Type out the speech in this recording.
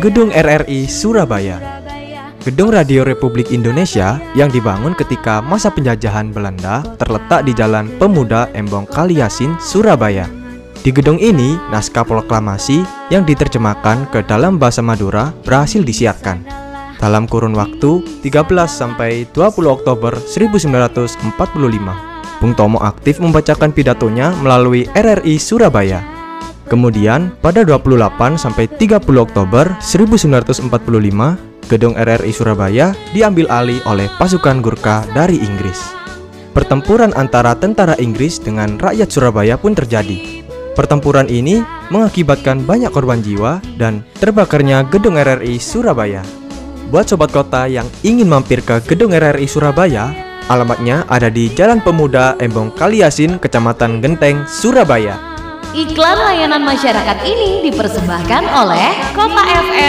Gedung RRI Surabaya. Gedung Radio Republik Indonesia yang dibangun ketika masa penjajahan Belanda terletak di Jalan Pemuda Embong Kaliasin, Surabaya. Di gedung ini, naskah proklamasi yang diterjemahkan ke dalam bahasa Madura berhasil disiarkan. Dalam kurun waktu 13-20 Oktober 1945, Bung Tomo aktif membacakan pidatonya melalui RRI Surabaya. Kemudian, pada 28-30 Oktober 1945, Gedung RRI Surabaya diambil alih oleh pasukan Gurkha dari Inggris. Pertempuran antara tentara Inggris dengan rakyat Surabaya pun terjadi. Pertempuran ini mengakibatkan banyak korban jiwa dan terbakarnya Gedung RRI Surabaya. Buat sobat kota yang ingin mampir ke Gedung RRI Surabaya, alamatnya ada di Jalan Pemuda Embong Kaliasin, Kecamatan Genteng, Surabaya. Iklan layanan masyarakat ini dipersembahkan oleh Kota FM